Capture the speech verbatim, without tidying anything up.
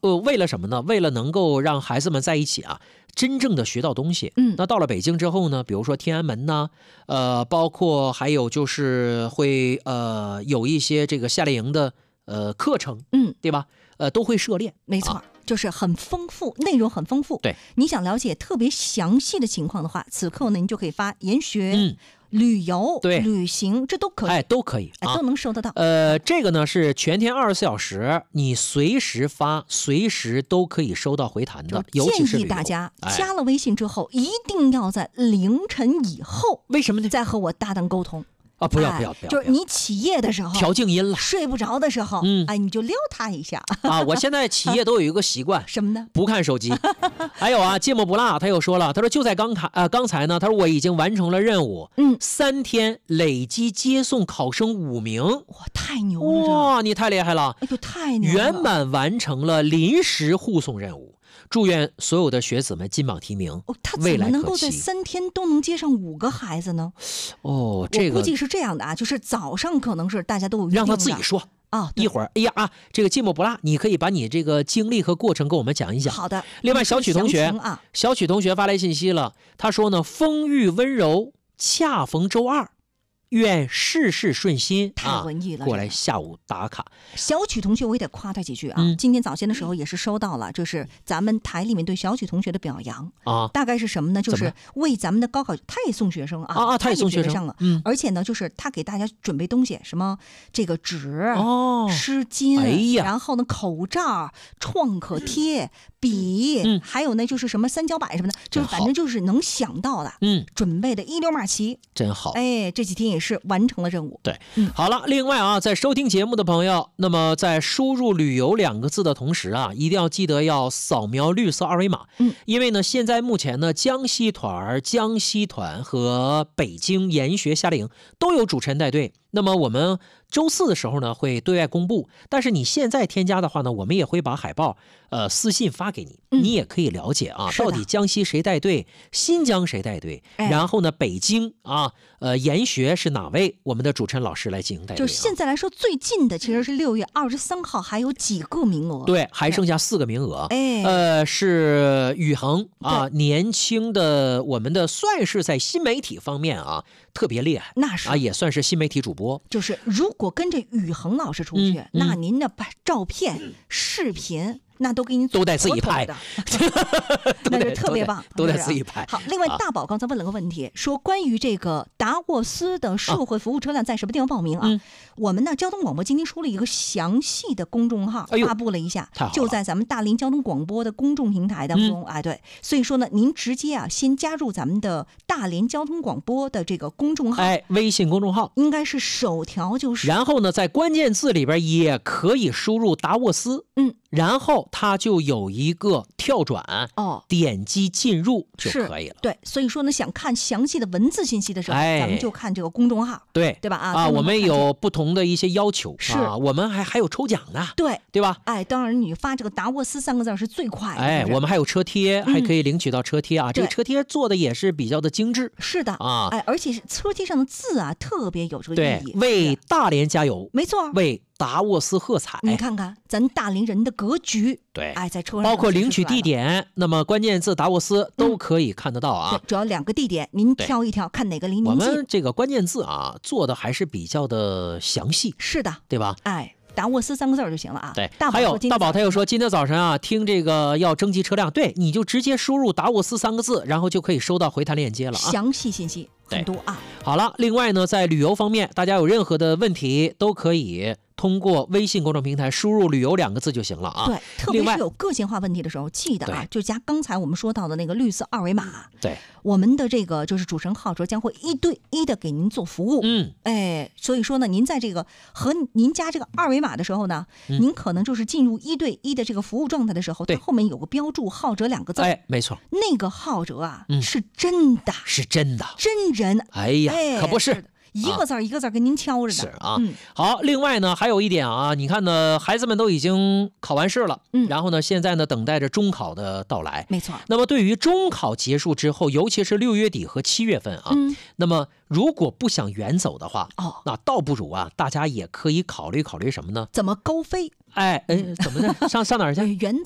呃，为了什么呢？为了能够让孩子们在一起啊，真正的学到东西。 嗯， 那到了北京之后呢，比如说天安门呢，呃，包括还有就是会呃有一些这个夏令营的呃课程， 嗯， 对吧？呃，都会涉猎， 没错。 啊就是很丰富，内容很丰富。 对， 你想了解特别详细的情况的话，此刻呢，你就可以发研学、 嗯、 旅游、 对、 旅行，这都可以， 哎，都可以， 哎，都能收得到。 呃，这个呢是全天二十四小时，你随时发，随时都可以收到回弹的。尤其是建议大家加了微信之后，哎、一定要在凌晨以后， 为什么呢？ 再和我搭档沟通。 啊，不要不要不要！ 就是你起夜的时候调静音了， 睡不着的时候， 嗯， 哎，你就撩他一下啊！我现在起夜都有一个习惯， 什么呢？ 不看手机。还有啊，芥末不辣，他又说了，他说就在刚才啊，刚才呢，他说我已经完成了任务， 嗯， 三天累计接送考生五名， 哇，太牛了！ 哇，你太厉害了！ 哎呦，太牛了！ 圆满完成了临时护送任务。祝愿所有的学子们金榜题名， 哦，他怎么能够在三天都能接上五个孩子呢？ 哦，这个我估计是这样的啊，就是早上可能是大家都有让他自己说啊， 一会儿，哎呀啊，这个芥末不辣，你可以把你这个经历和过程跟我们讲一讲。 好的。 另外，小曲同学啊， 小曲同学发来信息了，他说呢，风韵温柔，恰逢周二。愿事事顺心， 太文艺了、 啊！过来下午打卡。 小曲同学，我也得夸他几句啊。 嗯、 今天早先的时候也是收到了，就是咱们台里面对小曲同学的表扬啊。 大概是什么呢？就是为咱们的高考，他也送学生啊啊啊，他也送学生了。 嗯， 而且呢，就是他给大家准备东西，什么这个纸、 哦、 湿巾， 哎呀， 然后呢口罩、创可贴、笔， 嗯， 还有呢就是什么三角板什么的，就是反正就是能想到的， 嗯， 准备的一溜马齐， 真好。 哎，这几天也是完成了任务。 对， 嗯， 好了，另外啊，在收听节目的朋友，那么在输入旅游两个字的同时啊，一定要记得要扫描绿色二维码。 嗯， 因为呢，现在目前呢，江西团、江西团和北京研学夏令营都有主持人带队。那么我们周四的时候呢，会对外公布。但是你现在添加的话呢，我们也会把海报呃私信发给你， 嗯、 你也可以了解啊，到底江西谁带队，新疆谁带队， 哎、 然后呢，北京啊，呃，研学是哪位我们的主持人老师来进行带队、啊。 就现在来说，最近的其实是六月二十三号，还有几个名额。 对，还剩下四个名额。 哎， 呃，是宇恒啊，年轻的，我们的算是在新媒体方面啊特别厉害， 那是啊，也算是新媒体主播。 就是如果跟着宇恒老师出去， 嗯、 那您的照片、嗯、视频。那都给你都得自己拍的，那就特别棒， 都得自己拍。 好，另外大宝刚才问了个问题，说关于这个达沃斯的社会服务车辆在什么地方报名啊？ 嗯、 我们呢交通广播今天出了一个详细的公众号， 哎、 发布了一下， 太好了， 就在咱们大林交通广播的公众平台当中。嗯、哎，对，所以说呢，您直接啊先加入咱们的大连交通广播的这个公众号， 哎，微信公众号应该是首条就是， 然后呢，在关键字里边也可以输入达沃斯， 嗯。 然后它就有一个跳转哦， 点击进入就可以了。 对，所以说呢，想看详细的文字信息的时候， 哎、 咱们就看这个公众号， 对对吧？啊啊，我们有不同的一些要求， 是啊，我们还还有抽奖呢， 对对吧？ 哎，当然你发这个达沃斯三个字是最快的， 哎，我们还有车贴，还可以领取到车贴啊。 嗯、 这个车贴做的也是比较的精致， 是的啊， 哎，而且是车贴上的字啊，特别有这个意义， 为大连加油， 没错， 为达沃斯喝彩。 你看看咱大连人的格局， 对， 哎，在车上包括领取地点，那么关键字达沃斯都可以看得到啊。 嗯、主要两个地点，您挑一挑，看哪个离您近。 我们这个关键字啊，做的还是比较的详细， 是的， 对吧？ 哎。达沃斯三个字就行了啊。 对， 大还有大宝他又说，今天早晨啊，听这个要征集车辆，对，你就直接输入达沃斯三个字，然后就可以收到回弹链接了啊。 详细信息很多啊。 好了，另外呢，在旅游方面，大家有任何的问题都可以通过微信公众平台输入旅游两个字就行了啊。 对，特别是有个性化问题的时候，记得啊，就加刚才我们说到的那个绿色二维码。 对， 我们的这个就是主持人浩哲将会一对一的给您做服务。 嗯， 哎，所以说呢，您在这个和您加这个二维码的时候呢，嗯、您可能就是进入一对一的这个服务状态的时候， 对， 后面有个标注浩哲两个字。 哎，没错， 那个浩哲啊， 嗯、 是真的， 是真的， 真人。 哎呀， 哎、 可不是。 一个字一个字跟您敲着的， 是啊、 嗯， 好。另外呢，还有一点啊，你看呢，孩子们都已经考完试了， 嗯， 然后呢，现在呢，等待着中考的到来， 没错。 那么对于中考结束之后，尤其是六月底和七月份啊， 嗯， 那么如果不想远走的话， 哦， 那倒不如啊，大家也可以考虑考虑什么呢？ 怎么高飞？ 哎哎，怎么的？上上哪儿去？ 远